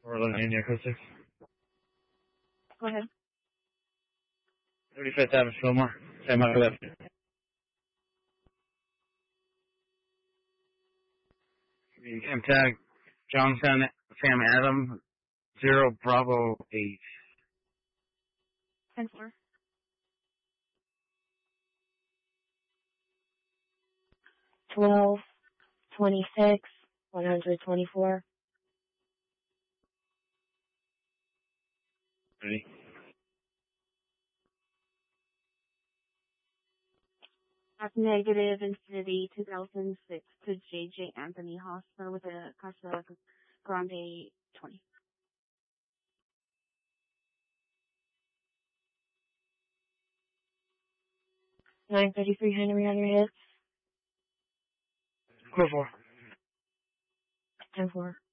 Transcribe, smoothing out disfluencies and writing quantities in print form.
Orland India Acoustics. Go ahead. 35th Avenue, Fillmore. 10 mile left. Cam tag, Johnson, Sam Adam, 0 Bravo 8. 10-4. 1226 124. Ready? That's negative Infinity 2006 to JJ Anthony Hospital with a Casa Grande 20. $933 Henry on your hits. Clear 4. 10-4.